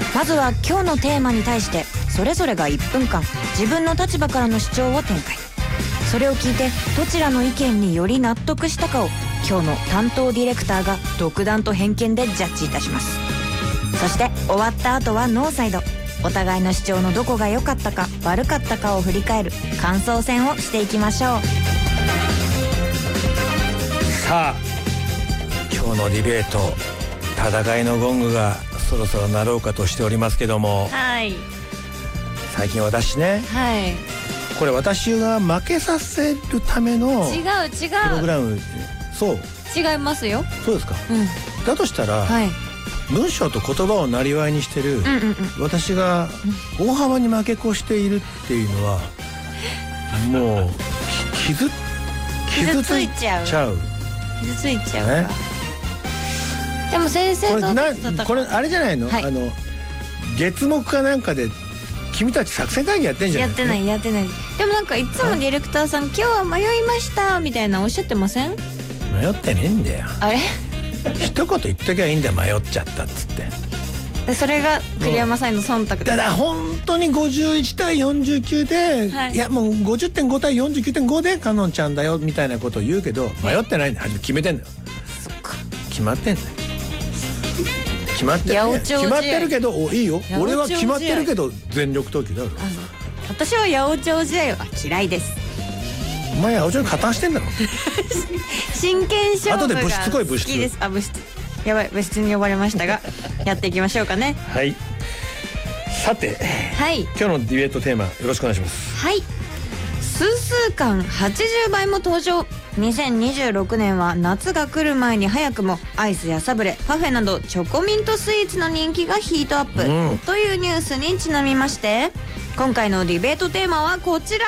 まずは今日のテーマに対してそれぞれが1分間自分の立場からの主張を展開。それを聞いてどちらの意見により納得したかを今日の担当ディレクターが独断と偏見でジャッジいたします。そして終わった後はノーサイド、お互いの主張のどこが良かったか悪かったかを振り返る感想戦をしていきましょう。 さあ今日のディベート、戦いのゴングがそろそろ鳴ろうかとしておりますけども、 はい、 最近私ね、 はい、 これ私が負けさせるための違うプログラム。そう違いますよ。 そうですか、だとしたら、 はい、 文章と言葉をなりわいにしてる、私が大幅に負け越しているっていうのは、もう傷ついちゃう。 傷ついちゃうか、ね、でも先生とこれあれじゃないの、はい、月目かなんかで君たち作戦会議やってんじゃない？ やってない。でもなんかいつもディレクターさん今日は迷いましたみたいなおっしゃってません？ 迷ってねえんだよ。あれ一言言っときゃいいんだよ、迷っちゃったっつって。 でそれが栗山さんの忖度です。 だから本当に51対49で、はい、いやもう 50.5 対 49.5 でカノンちゃんだよみたいなことを言うけど、迷ってないんだよ。決めてんだよ。 そっか、 決まってんだよ。決まってるけど、いいよ、俺は決まってるけど全力投球だろ。 私は八百長試合は嫌いです。 お前八百長に加担してんだろ真剣勝負が後で好きです。物質やばい、物質に呼ばれましたがやっていきましょうかね。 はい、さて、はい、今日のディベートテーマよろしくお願いします。 はい、数数間80倍も登場。2026年は夏が来る前に早くもアイスやサブレ、パフェなどチョコミントスイーツの人気がヒートアップ、というニュースにちなみまして、今回のディベートテーマはこちら。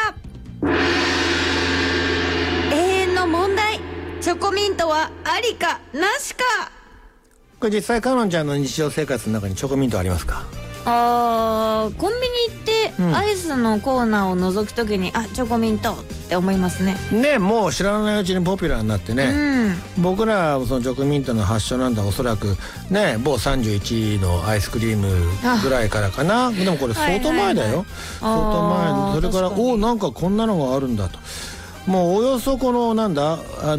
永遠の問題、チョコミントはありかなしか。 これ実際カノンちゃんの日常生活の中にチョコミントありますか？ コンビニ行ってアイスのコーナーを覗くときに、チョコミントって思いますね。 ね、もう知らないうちにポピュラーになってね、僕らそのチョコミントの発祥なんだおそらくね、某31のアイスクリームぐらいからかな。でもこれ相当前だよ。相当前。それからなんかこんなのがあるんだと。もうおよそこのなんだブル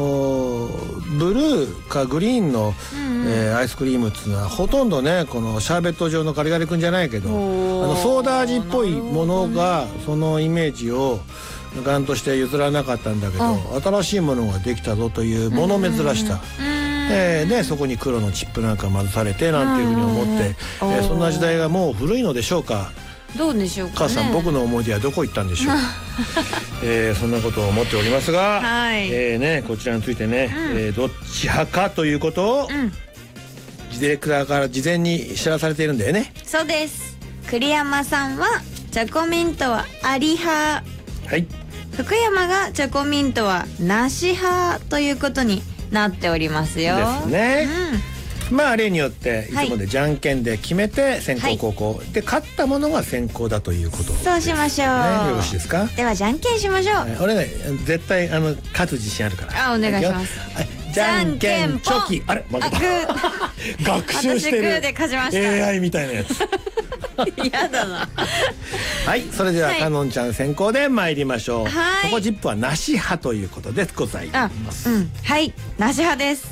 ーかグリーンの、アイスクリームっていうのはほとんどね、このシャーベット状のガリガリ君じゃないけど、ソーダ味っぽいものがそのイメージをガンとして譲らなかったんだけど、新しいものができたぞというもの珍しさで、そこに黒のチップなんか混ぜされてなんていうふうに思って、そんな時代がもう古いのでしょうか。 どうでしょうかね。 母さん、僕の思い出はどこ行ったんでしょうそんなことを思っておりますが、こちらについてね、どっち派かということを、ディレクターから事前に知らされているんだよね。 そうです。栗山さんはチョコミントはあり派、はい、福山がチョコミントはなし派ということになっておりますよ。 ですね。まあ例によっていつもでじゃんけんで決めて先攻後攻で、勝ったものが先攻だということです。 そうしましょう。 よろしいですか。 ではじゃんけんしましょう。 俺ね、絶対勝つ自信あるから。 お願いします。 じゃんけんチョキ。あれ負けた。学習してる。 私グーで勝ちました。 AI みたいなやつ。 やだな。 はい、それではカノンちゃん先行で参りましょう。チョコチップはなし派ということでございます。 はい、なし派です。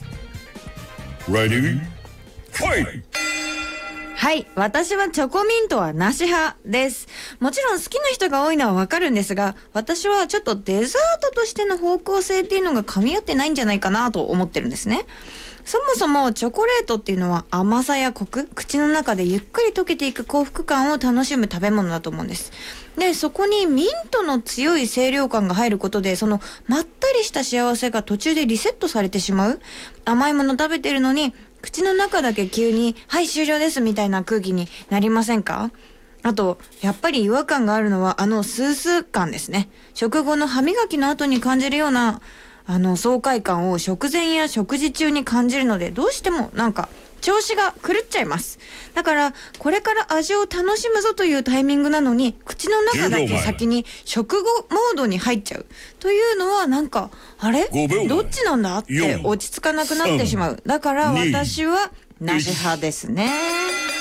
Ready? Fight! はい、私はチョコミントはなし派です。もちろん好きな人が多いのはわかるんですが、私はちょっとデザートとしての方向性っていうのが噛み合ってないんじゃないかなと思ってるんですね。そもそもチョコレートっていうのは甘さやコク、口の中でゆっくり溶けていく幸福感を楽しむ食べ物だと思うんです。で、そこにミントの強い清涼感が入ることで、そのまったりした幸せが途中でリセットされてしまう。甘いもの食べてるのに、口の中だけ急に、はい、終了ですみたいな空気になりませんか？あと、やっぱり違和感があるのは、スースー感ですね。食後の歯磨きの後に感じるような、爽快感を食前や食事中に感じるので、どうしてもなんか調子が狂っちゃいます。だからこれから味を楽しむぞというタイミングなのに、口の中だけ先に食後モードに入っちゃうというのは、なんかあれどっちなんだって落ち着かなくなってしまう。だから私はなし派ですね。